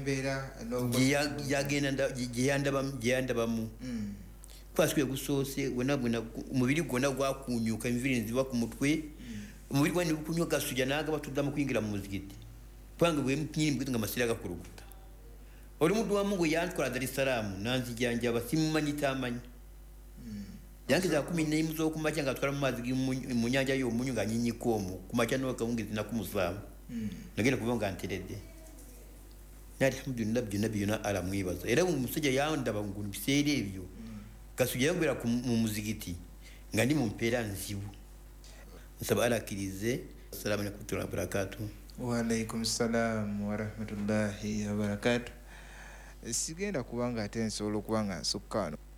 nembeera gyeyandabamu kwasiku egusoose wona omubiri gwonna gwakunyuka enviri nziba ku mutwe omubiri gwani gukunyuka gasuja naga batuddamu kuyingira mu muzigiti kubanga bwe munyini mugiti nga masira gakulukuta oli muddu wa Mungu yankola Dar es Salaam nanzijanjaba simumanyi tamanyi yange za 14 z'okumakya nga twala mu mazzi mu nyanja y'omunyu nga nyinyika omwo kumakya n'okawungizi nakumusaamu nagenda kuba nga nteredde alhamdulillah byonna alamwibaza era omusajja yandaba mu biseera ebyo kasuja yagwera mu muzigiti nga ndi mu mpeera nzibu nsaba alakirize. Assalamu alaikum wa barakatuh. Wa alaikum salam wa rahmatullahi wa barakatuh. Sigenda kubanga ate nsobola okuba nga nsukka wano